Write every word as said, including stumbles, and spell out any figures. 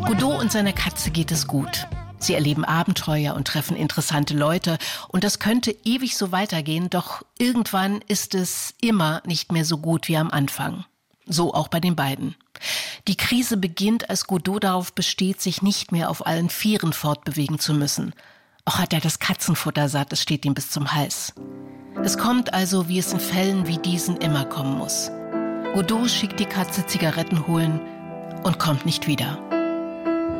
Godot und seiner Katze geht es gut. Sie erleben Abenteuer und treffen interessante Leute. Und das könnte ewig so weitergehen, doch irgendwann ist es immer nicht mehr so gut wie am Anfang. So auch bei den beiden. Die Krise beginnt, als Godot darauf besteht, sich nicht mehr auf allen Vieren fortbewegen zu müssen. Auch hat er das Katzenfutter satt, es steht ihm bis zum Hals. Es kommt also, wie es in Fällen wie diesen immer kommen muss. Godot schickt die Katze Zigaretten holen und kommt nicht wieder.